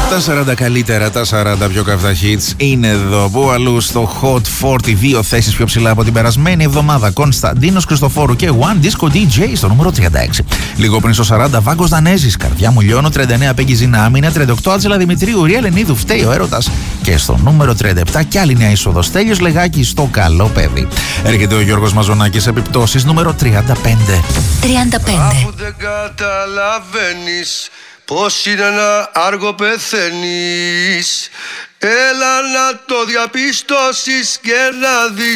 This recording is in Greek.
Τα 40 καλύτερα, τα 40 πιο καυτά hits είναι εδώ. Πού αλλού στο Hot 40, δύο θέσεις πιο ψηλά από την περασμένη εβδομάδα. Κωνσταντίνος Χριστοφόρου και One Disco DJ στο νούμερο 36. Λίγο πριν στο 40, Βάγκος Δανέζης, Καρδιά μου λιώνω. 39, Πέγγι Ζήνα Άμυνα. 38, Άτζελα Δημητρίου, Ρία Ελενίδου, Φταίει ο έρωτας. Και στο νούμερο 37, κι άλλη νέα είσοδος, Τέλειος Λεγάκης, Στο καλό παιδί. Έρχεται ο Γιώργος Μαζονάκης, Επιπτώσεις, νούμερο 35. 35. Αφού δεν καταλαβαίνεις πως είναι να άργο πεθαίνεις, έλα να το διαπιστώσεις και να δεις